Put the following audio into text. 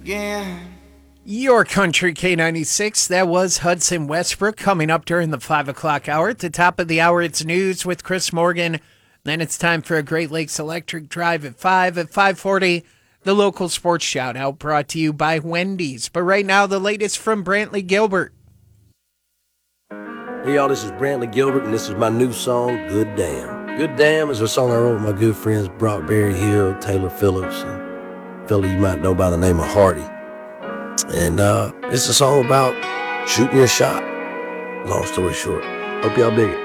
again. Your Country K96, that was Hudson Westbrook coming up during the 5 o'clock hour. At the top of the hour, it's news with Chris Morgan. Then it's time for a Great Lakes Electric Drive at 5. At 5:40, the local sports shout-out brought to you by Wendy's. But right now, the latest from Brantley Gilbert. Hey y'all, this is Brantley Gilbert, and this is my new song, Good Damn. Good Damn is a song I wrote with my good friends Brock Berry Hill, Taylor Phillips, and a fella you might know by the name of Hardy. And it's a song about shooting your shot. Long story short. Hope y'all dig it.